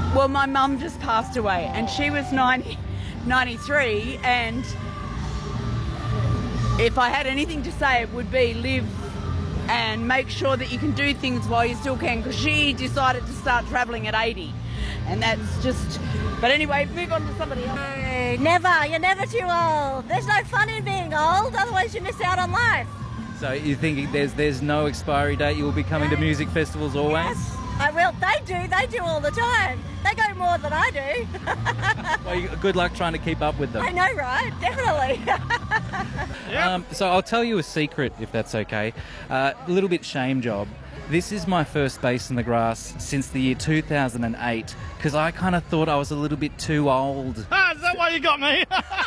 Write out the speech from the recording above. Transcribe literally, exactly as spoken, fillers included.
Well, my mum just passed away, and she was ninety, ninety-three, and if I had anything to say, it would be live and make sure that you can do things while you still can, because she decided to start travelling at eighty, and that's just... But anyway, move on to somebody else. No, never. You're never too old. There's no fun in being old, otherwise you miss out on life. So you think there's there's no expiry date? You will be coming No. to music festivals always? Yes, I will. They do. They do all the time. They go more than I do. Well, you, good luck trying to keep up with them. I know, right? Definitely. Um, so I'll tell you a secret, if that's okay. Uh, a little bit shame job. This is my first Bass in the Grass since the year two thousand eight, because I kind of thought I was a little bit too old. Ah, is that why you got me?